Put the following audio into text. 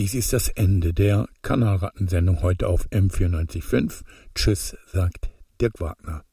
Dies ist das Ende der Kanalrattensendung heute auf M94.5. Tschüss, sagt Dirk Wagner.